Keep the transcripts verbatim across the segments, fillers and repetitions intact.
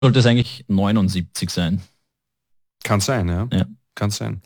sollte es eigentlich neunundsiebzig sein. Kann sein, ja. Ja, Kann sein.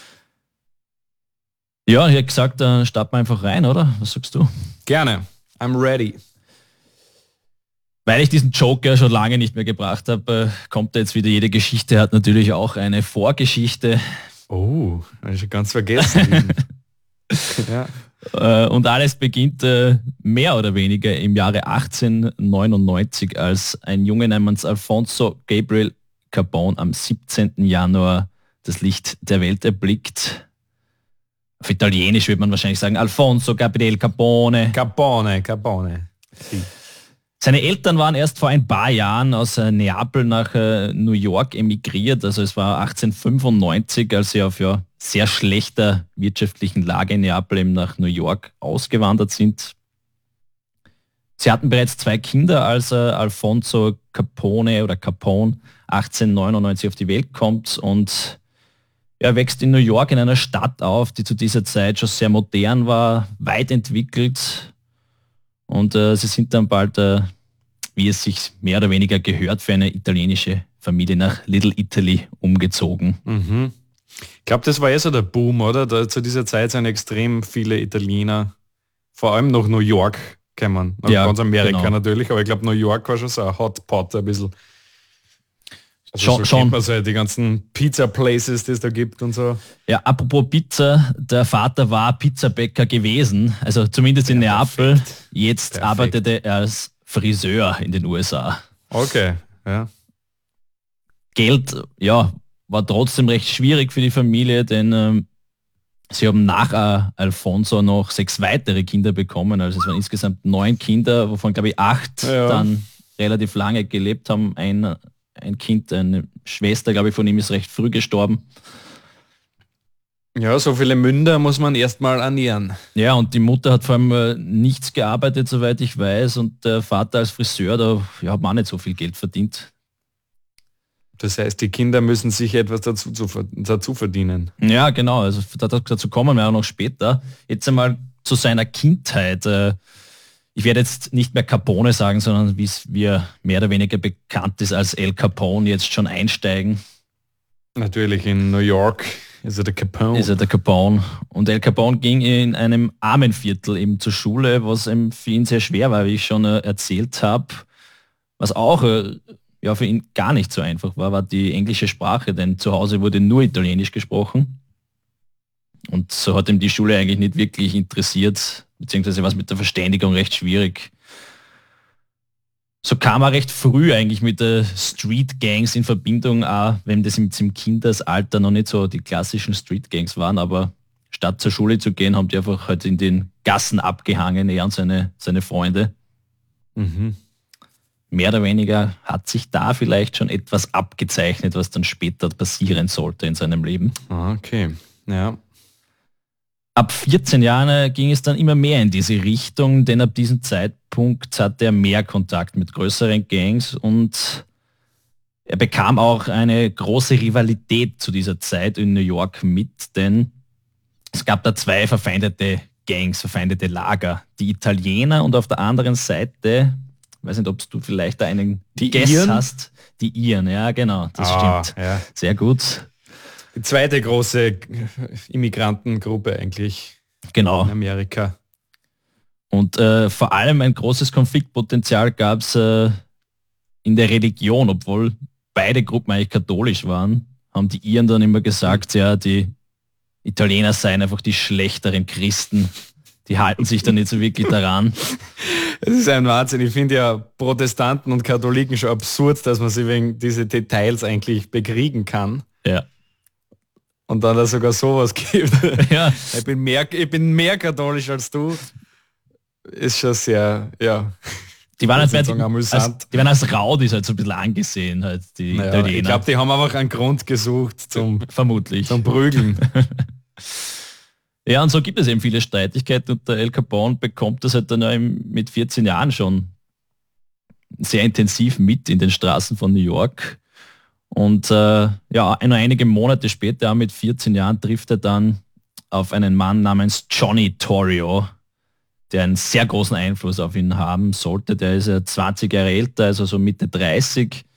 ja ich hätte gesagt, dann starten wir einfach rein, oder? Was sagst du? Gerne. I'm ready. Weil ich diesen Joke ja schon lange nicht mehr gebracht habe, äh, kommt jetzt wieder, jede Geschichte hat natürlich auch eine Vorgeschichte. Oh, habe ich schon ganz vergessen. ja. Äh, und alles beginnt äh, mehr oder weniger im Jahre achtzehnhundertneunundneunzig, als ein Junge namens Alfonso Gabriel Capone am siebzehnten Januar das Licht der Welt erblickt. Auf Italienisch würde man wahrscheinlich sagen Alfonso Gabriel Capone. Capone, Capone. Sí. Seine Eltern waren erst vor ein paar Jahren aus äh, Neapel nach äh, New York emigriert. Also es war achtzehnhundertfünfundneunzig, als sie auf ja, sehr schlechter wirtschaftlichen Lage in Neapel eben nach New York ausgewandert sind. Sie hatten bereits zwei Kinder, als äh, Alfonso Capone oder Capone achtzehnhundertneunundneunzig auf die Welt kommt, und er wächst in New York in einer Stadt auf, die zu dieser Zeit schon sehr modern war, weit entwickelt. Und äh, sie sind dann bald, äh, wie es sich mehr oder weniger gehört, für eine italienische Familie nach Little Italy umgezogen. Mhm. Ich glaube, das war eh so der Boom, oder? Da, zu dieser Zeit sind extrem viele Italiener, vor allem nach New York gekommen. Nach Ja, ganz Amerika genau. natürlich, aber ich glaube, New York war schon so ein Hotpot ein bisschen. Also Schon- so schon. kennt man so die ganzen Pizza-Places, die es da gibt und so. Ja, apropos Pizza, der Vater war Pizzabäcker gewesen, also zumindest in Ja, Neapel. Jetzt Perfekt. arbeitete er als Friseur in den U S A. Okay, ja. Geld, ja, war trotzdem recht schwierig für die Familie, denn ähm, sie haben nach äh, Alfonso noch sechs weitere Kinder bekommen. Also es waren insgesamt neun Kinder, wovon glaube ich acht Ja. dann relativ lange gelebt haben. Ein, ein Kind, eine Schwester, glaube ich, von ihm ist recht früh gestorben. Ja, so viele Münder muss man erstmal ernähren. Ja, und die Mutter hat vor allem äh, nichts gearbeitet, soweit ich weiß, und der Vater als Friseur, da ja, hat man auch nicht so viel Geld verdient. Das heißt, die Kinder müssen sich etwas dazu, zu, dazu verdienen. Ja, genau, also da- da- dazu kommen wir auch noch später. Jetzt einmal zu seiner Kindheit. Äh, Ich werde jetzt nicht mehr Capone sagen, sondern wie es mir mehr oder weniger bekannt ist als El Capone, jetzt schon einsteigen. Natürlich in New York ist er der Capone. Ist er der Capone. Und El Capone ging in einem armen Viertel eben zur Schule, was ihm für ihn sehr schwer war, wie ich schon äh, erzählt habe. Was auch äh, ja, für ihn gar nicht so einfach war, war die englische Sprache, denn zu Hause wurde nur Italienisch gesprochen. Und so hat ihm die Schule eigentlich nicht wirklich interessiert, beziehungsweise war es mit der Verständigung recht schwierig. So kam er recht früh eigentlich mit der Street Gangs in Verbindung, auch wenn das im, im Kindesalter noch nicht so die klassischen Street Gangs waren, aber statt zur Schule zu gehen, haben die einfach halt in den Gassen abgehangen, er und seine, seine Freunde. Mhm. Mehr oder weniger hat sich da vielleicht schon etwas abgezeichnet, was dann später passieren sollte in seinem Leben. Ah, okay, ja. Ab vierzehn Jahren ging es dann immer mehr in diese Richtung, denn ab diesem Zeitpunkt hatte er mehr Kontakt mit größeren Gangs und er bekam auch eine große Rivalität zu dieser Zeit in New York mit, denn es gab da zwei verfeindete Gangs, verfeindete Lager. Die Italiener und auf der anderen Seite, ich weiß nicht, ob du vielleicht da einen Die Guess Iren? hast, die Iren, ja genau, das Ah, stimmt. ja. Sehr gut, Die zweite große Immigrantengruppe eigentlich genau. in Amerika. Und äh, vor allem ein großes Konfliktpotenzial gab es äh, in der Religion, obwohl beide Gruppen eigentlich katholisch waren, haben die Iren dann immer gesagt, ja, die Italiener seien einfach die schlechteren Christen. Die halten sich dann nicht so wirklich daran. Es ist ein Wahnsinn. Ich finde ja Protestanten und Katholiken schon absurd, dass man sie wegen diese Details eigentlich bekriegen kann. Ja. Und dann da sogar sowas gibt. Ja. Ich bin mehr, ich bin mehr katholisch als du. Ist schon sehr, ja. Die waren, halt mehr, Ich würd sagen, die, als, amüsant. die waren als Raudis halt so ein bisschen angesehen, halt, die Naja, Italiener. ich glaube, die haben einfach einen Grund gesucht zum, Vermutlich. zum Prügeln. Ja, und so gibt es eben viele Streitigkeiten und der El Capone bekommt das halt dann ja mit vierzehn Jahren schon sehr intensiv mit in den Straßen von New York. Und äh, ja, nur einige Monate später, mit vierzehn Jahren, trifft er dann auf einen Mann namens Johnny Torrio, der einen sehr großen Einfluss auf ihn haben sollte. Der ist ja zwanzig Jahre älter, also so Mitte dreißig.